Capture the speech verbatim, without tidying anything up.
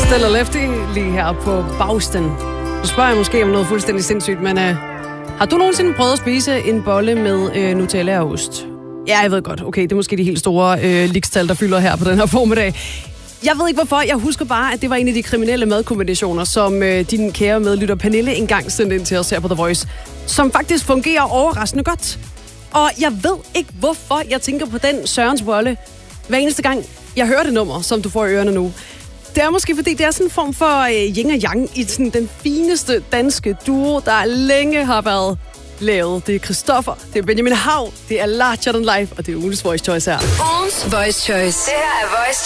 Stella Lefty lige her på Bagsten. Nu spørger jeg måske om noget fuldstændig sindssygt, men uh, har du nogensinde prøvet at spise en bolle med uh, Nutella og ost? Ja, jeg ved godt. Okay, det er måske de helt store uh, likstal, der fylder her på den her formiddag. Jeg ved ikke hvorfor. Jeg husker bare, at det var en af de kriminelle madkombinationer, som uh, din kære medlytter Pernille engang sendte ind til os her på The Voice, som faktisk fungerer overraskende godt. Og jeg ved ikke, hvorfor jeg tænker på den Sørens bolle hver eneste gang, jeg hører det nummer, som du får i ørerne nu. Det er måske, fordi det er sådan en form for øh, yin og yang i sådan den fineste danske duo, der længe har været lavet. Det er Christoffer, det er Benjamin Hav, det er Larger Than Life, og det er ugens Voice Choice her. Ugens Voice Choice. Det her er Voice